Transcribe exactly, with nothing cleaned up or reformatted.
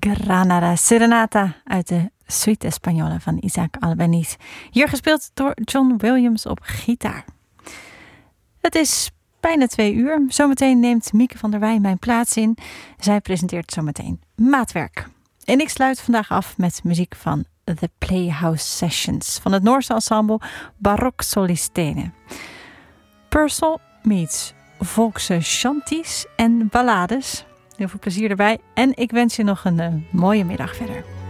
Granada Serenata uit de Suite Española van Isaac Albeniz. Hier gespeeld door John Williams op gitaar. Het is bijna twee uur. Zometeen neemt Mieke van der Wij mijn plaats in. Zij presenteert zometeen Maatwerk. En ik sluit vandaag af met muziek van The Playhouse Sessions van het Noorse ensemble Barok Solistene. Purcell meets volkse chanties en ballades. Heel veel plezier erbij en ik wens je nog een uh, mooie middag verder.